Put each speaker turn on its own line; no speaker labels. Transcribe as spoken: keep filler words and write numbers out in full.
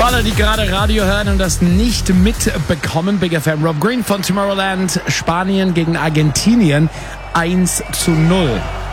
Für alle, die gerade Radio hören und das nicht mitbekommen, Big F M, Rob Green von Tomorrowland, Spanien gegen Argentinien eins zu null.